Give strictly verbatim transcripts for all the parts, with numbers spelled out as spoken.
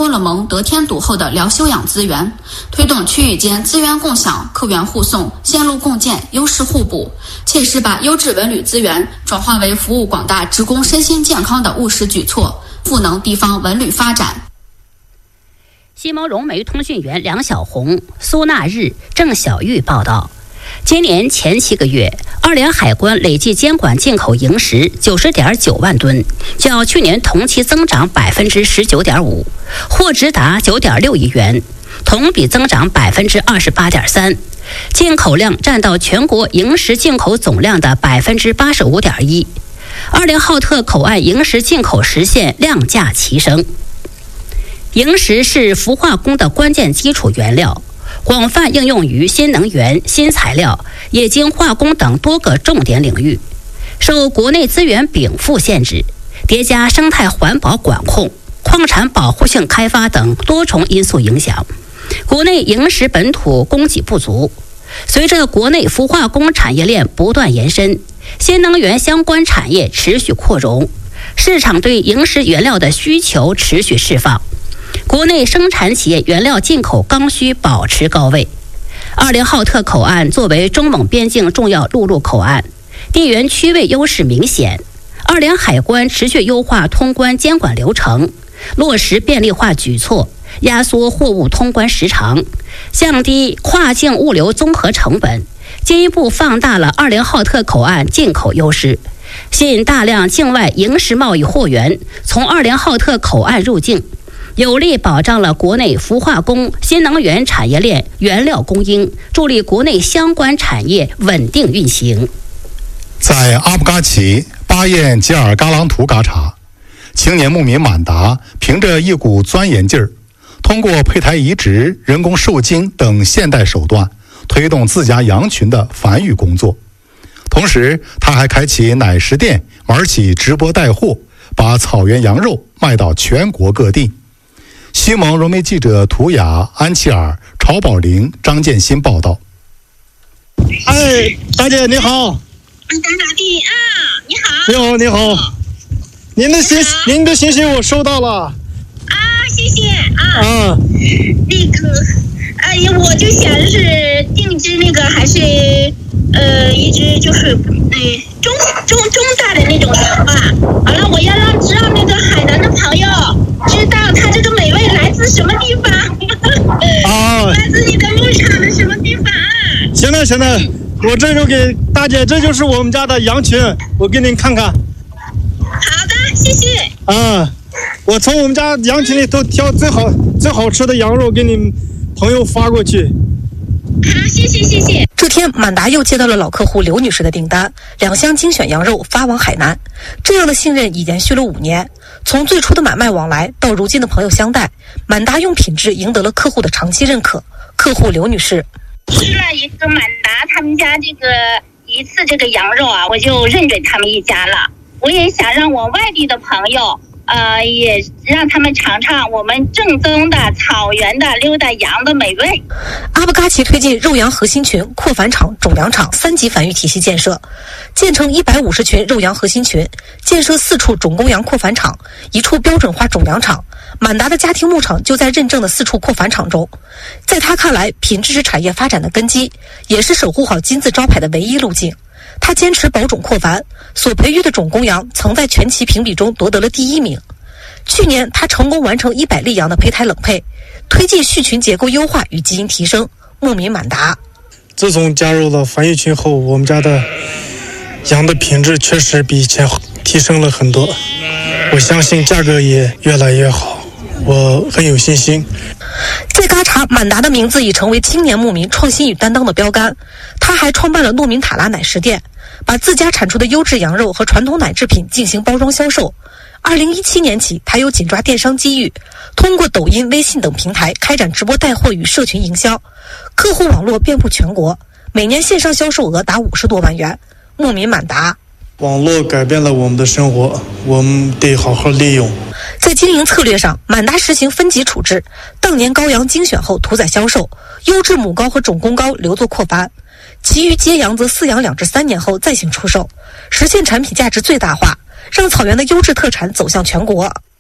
攻了蒙得天独厚的辽休养资源，推动区域间资源共享、客源互送、线路共建、优势互补，切实把优质文旅资源转化为服务广大职工身心健康的务实举措，赋能地方文旅发展。 西蒙融媒通讯员梁小红、苏纳日、郑小玉报道，今年前七个月，二联海关累计监管进口萤石九十点九万吨，较去年同期增长百分之十九点五，货值达九点六亿元，同比增长百分之二十八点三，进口量占到全国萤石进口总量的百分之八十五点一。二联浩特口岸萤石进口实现量价齐升。萤石是氟化工的关键基础原料，广泛应用于新能源、新材料、冶金化工等多个重点领域。受国内资源禀赋限制，叠加生态环保管控、矿产保护性开发等多重因素影响，国内萤石本土供给不足。随着国内氟化工产业链不断延伸，新能源相关产业持续扩容，市场对萤石原料的需求持续释放。国内生产企业原料进口刚需保持高位。二联浩特口岸作为中蒙边境重要陆路口岸，地缘区位优势明显。二联海关持续优化通关监管流程，落实便利化举措，压缩货物通关时长，降低跨境物流综合成本，进一步放大了二联浩特口岸进口优势，吸引大量境外萤石贸易货源从二联浩特口岸入境，有力保障了国内氟化工、新能源产业链原料供应，助力国内相关产业稳定运行。 在阿布嘎奇巴彦吉尔嘎朗图嘎查，青年牧民满达凭着一股钻研劲儿，通过胚胎移植、人工受精等现代手段，推动自家羊群的繁育工作。同时，他还开启奶食店，玩起直播带货，把草原羊肉卖到全国各地。西蒙融媒记者图雅、安琪尔、曹宝玲、张建新报道。 哎，大姐你好。 打打的啊，你好。 你好，你好。您的信，您的信息我收到了。 啊，谢谢啊。 啊。 那个，哎呀，我就想是定制那个，还是呃，一只就是呃中中中大的那种羊吧。完了，我要让知道那个海南的朋友知道它这个美味来自什么地方。啊。来自你的牧场的什么地方啊？ 行了行了。我这就给大姐，这就是我们家的羊群，我给您看看。 好的，谢谢。 啊，我从我们家羊群里头挑最好最好吃的羊肉给你们朋友发过去。 好，谢谢谢谢。 这天，满达又接到了老客户刘女士的订单，两箱精选羊肉发往海南。这样的信任已延续了五年，从最初的买卖往来到如今的朋友相待，满达用品质赢得了客户的长期认可。客户刘女士。 吃了一个满达他们家这个一次这个羊肉啊，我就认准他们一家了。我也想让我外地的朋友，呃，也让他们尝尝我们正宗的草原的溜达羊的美味。 阿布嘎奇推进肉羊核心群、扩繁场、种粮场三级繁育体系建设，建成一百五十群肉羊核心群，建设四处种公羊扩繁场，一处标准化种粮场。满达的家庭牧场就在认证的四处扩繁场中。在他看来，品质是产业发展的根基，也是守护好金字招牌的唯一路径。他坚持保种扩繁，所培育的种公羊曾在全旗评比中夺得了第一名。去年，他成功完成一百例羊的胚胎冷配，推进畜群结构优化与基因提升。牧民满达， 自从加入了繁育群后，我们家的羊的品质确实比以前提升了很多，我相信价格也越来越好。我很有信心。 在嘎查，满达的名字已成为青年牧民创新与担当的标杆。他还创办了诺明塔拉奶食店，把自家产出的优质羊肉和传统奶制品进行包装销售。二零一七年起，他又紧抓电商机遇，通过抖音、微信等平台开展直播带货与社群营销，客户网络遍布全国，每年线上销售额达五十多万元。牧民满达， 网络改变了我们的生活，我们得好好利用。 在经营策略上，满达实行分级处置，当年羔羊精选后屠宰销售，优质母羔和种公羔留作扩繁，其余接羊则饲养两至三年后再行出售，实现产品价值最大化，让草原的优质特产走向全国。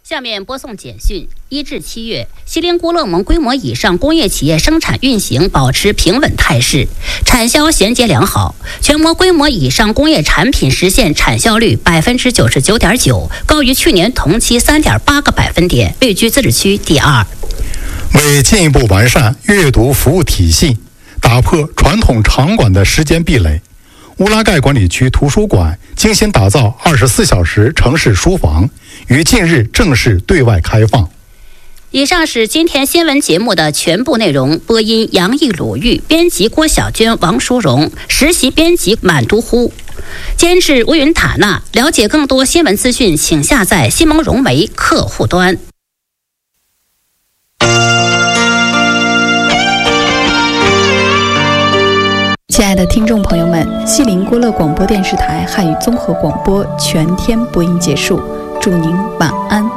下面播送简讯：一至七月，锡林郭勒盟规模以上工业企业生产运行保持平稳态势，产销衔接良好。全国规模以上工业产品实现产销率百分之九十九点九，高于去年同期三点八个百分点，位居自治区第二。 为进一步完善阅读服务体系，打破传统场馆的时间壁垒，乌拉盖管理区图书馆精心打造二十四小时城市书房，于近日正式对外开放。 以上是今天新闻节目的全部内容。播音杨毅、鲁豫，编辑郭小娟、王淑荣，实习编辑满都呼，监制乌云塔纳。了解更多新闻资讯，请下载西蒙融媒客户端。 亲爱的听众朋友们，锡林郭勒广播电视台汉语综合广播全天播音结束，祝您晚安。